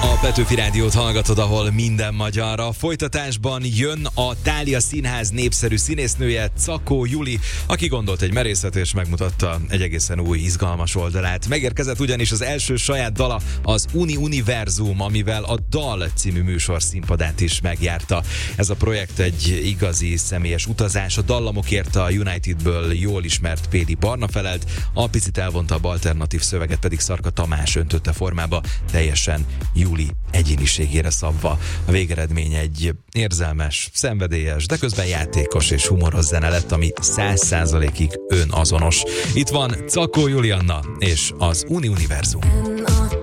A Petőfi Rádiót hallgatod, ahol minden magyar. A folytatásban jön a Thália Színház népszerű színésznője, Czakó Juli, aki gondolt egy merészet és megmutatta egy egészen új, izgalmas oldalát. Megérkezett ugyanis az első saját dala, az Univerzum, amivel a Dal című műsor színpadát is megjárta. Ez a projekt egy igazi személyes utazás. A dallamokért a Unitedből jól ismert Pédi Barna felelt, a picit elvontabb alternatív szöveget pedig Szarka Tamás öntötte formába, teljesen Juli egyéniségére szabva. A végeredmény egy érzelmes, szenvedélyes, de közben játékos és humoros zene lett, ami 100%-ig önazonos. Itt van Czakó Julianna és az Univerzum.